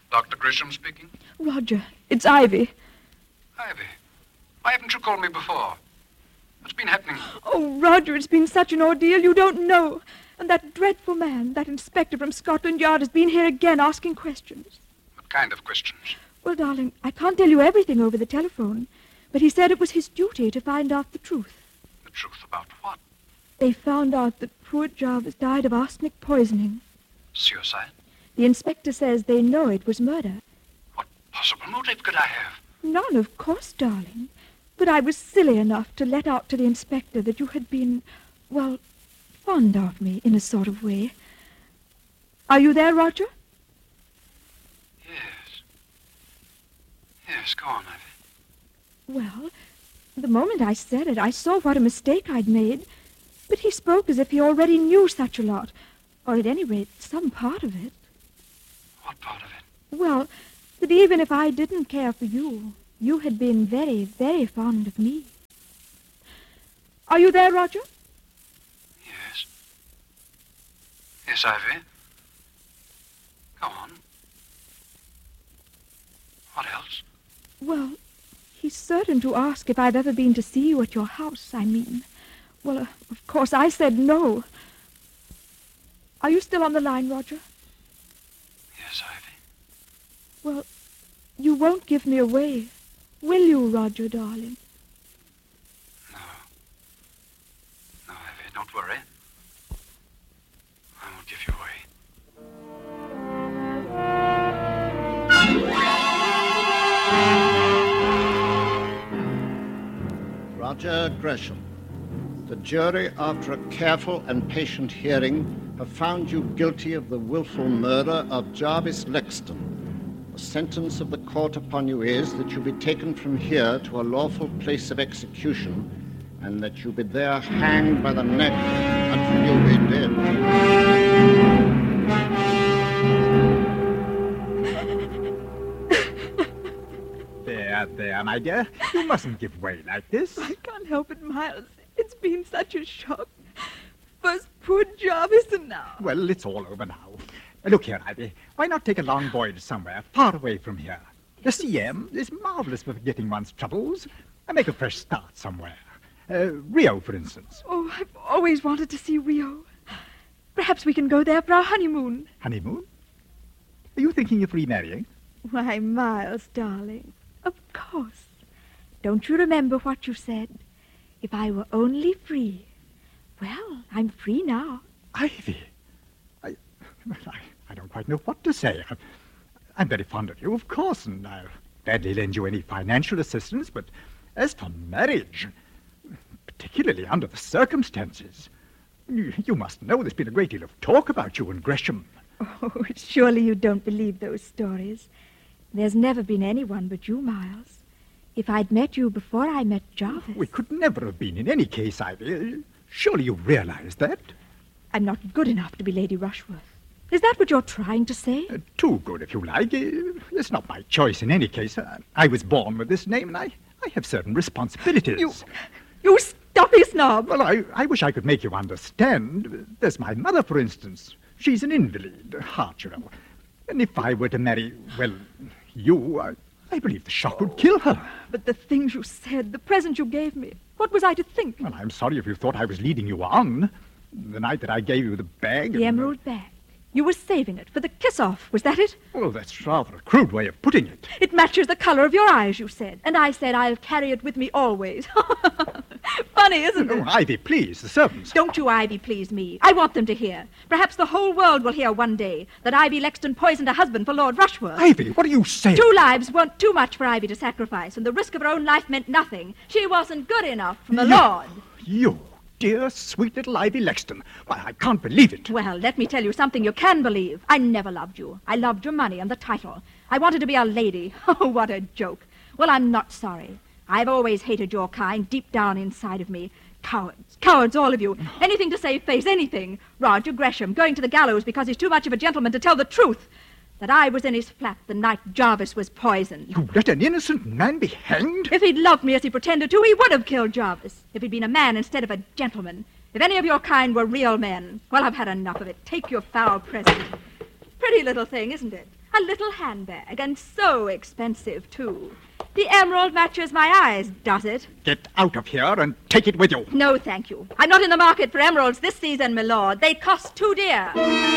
Dr. Grisham speaking. Roger, it's Ivy. Ivy, why haven't you called me before? What's been happening? Oh, Roger, it's been such an ordeal you don't know. And that dreadful man, that inspector from Scotland Yard, has been here again asking questions. What kind of questions? Well, darling, I can't tell you everything over the telephone, but he said it was his duty to find out the truth. The truth about what? They found out that poor Jarvis died of arsenic poisoning. Suicide? The inspector says they know it was murder. What possible motive could I have? None, of course, darling. But I was silly enough to let out to the inspector that you had been, well, fond of me in a sort of way. Are you there, Roger? Yes. Yes, go on, Ivy. Well, the moment I said it, I saw what a mistake I'd made. But he spoke as if he already knew such a lot, or at any rate, some part of it. What part of it? Well, that even if I didn't care for you, you had been very, very fond of me. Are you there, Roger? Yes. Yes, Ivy. Go on. What else? Well, he's certain to ask if I've ever been to see you at your house, I mean. Well, of course, I said no. Are you still on the line, Roger? Yes, Ivy. Well, you won't give me away, will you, Roger, darling? No. No, Ivy, don't worry. I won't give you away. Roger Gresham. The jury, after a careful and patient hearing, have found you guilty of the willful murder of Jarvis Lexton. The sentence of the court upon you is that you be taken from here to a lawful place of execution, and that you be there hanged by the neck until you be dead. There, my dear. You mustn't give way like this. I can't help it, Miles. It's been such a shock. First poor Jarvis and now... Well, it's all over now. Look here, Ivy. Why not take a long voyage somewhere, far away from here? The CM is marvelous for forgetting one's troubles. And make a fresh start somewhere. Rio, for instance. Oh, I've always wanted to see Rio. Perhaps we can go there for our honeymoon. Honeymoon? Are you thinking of remarrying? Why, Miles, darling, of course. Don't you remember what you said? If I were only free. Well, I'm free now. Ivy, I don't quite know what to say. I'm very fond of you, of course, and I'll gladly lend you any financial assistance, but as for marriage, particularly under the circumstances, you must know there's been a great deal of talk about you and Gresham. Oh, surely you don't believe those stories. There's never been anyone but you, Miles. If I'd met you before I met Jarvis... We could never have been in any case, Ivy. Surely you realize that? I'm not good enough to be Lady Rushworth. Is that what you're trying to say? Too good, if you like. It's not my choice in any case. I was born with this name, and I have certain responsibilities. You stuffy snob! Well, I wish I could make you understand. There's my mother, for instance. She's an invalid, heart, you know. And if I were to marry, well, you... I believe the shock would kill her. But the things you said, the present you gave me, what was I to think? Well, I'm sorry if you thought I was leading you on. The night that I gave you the bag... The emerald bag. You were saving it for the kiss-off, was that it? Well, that's rather a crude way of putting it. It matches the color of your eyes, you said. And I said I'll carry it with me always. Funny, isn't it? Oh, Ivy, please, the servants. Don't you, Ivy, please me. I want them to hear. Perhaps the whole world will hear one day that Ivy Lexton poisoned her husband for Lord Rushworth. Ivy, what are you saying? 2 lives weren't too much for Ivy to sacrifice, and the risk of her own life meant nothing. She wasn't good enough for the Lord. You, dear, sweet little Ivy Lexton. Why, I can't believe it. Well, let me tell you something you can believe. I never loved you. I loved your money and the title. I wanted to be a lady. Oh, what a joke. Well, I'm not sorry. I've always hated your kind deep down inside of me. Cowards. Cowards, all of you. Anything to save face, anything. Roger Gresham going to the gallows because he's too much of a gentleman to tell the truth. That I was in his flat the night Jarvis was poisoned. You let an innocent man be hanged? If he'd loved me as he pretended to, he would have killed Jarvis. If he'd been a man instead of a gentleman. If any of your kind were real men. Well, I've had enough of it. Take your foul present. Pretty little thing, isn't it? A little handbag, and so expensive, too. The emerald matches my eyes, does it? Get out of here and take it with you. No, thank you. I'm not in the market for emeralds this season, my lord. They'd cost too dear.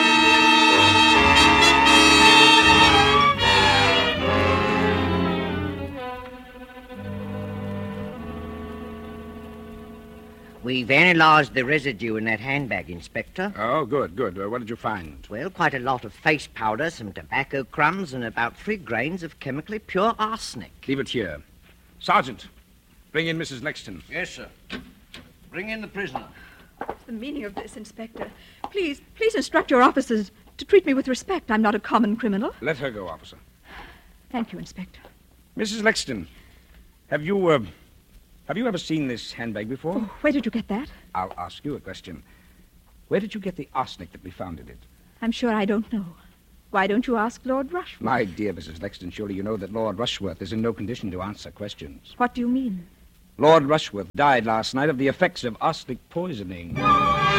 We've analysed the residue in that handbag, Inspector. Oh, good. What did you find? Well, quite a lot of face powder, some tobacco crumbs, and about 3 grains of chemically pure arsenic. Leave it here. Sergeant, bring in Mrs. Lexton. Yes, sir. Bring in the prisoner. What's the meaning of this, Inspector? Please instruct your officers to treat me with respect. I'm not a common criminal. Let her go, officer. Thank you, Inspector. Mrs. Lexton, have you ever seen this handbag before? Oh, where did you get that? I'll ask you a question. Where did you get the arsenic that we found in it? I'm sure I don't know. Why don't you ask Lord Rushworth? My dear Mrs. Lexton, surely you know that Lord Rushworth is in no condition to answer questions. What do you mean? Lord Rushworth died last night of the effects of arsenic poisoning.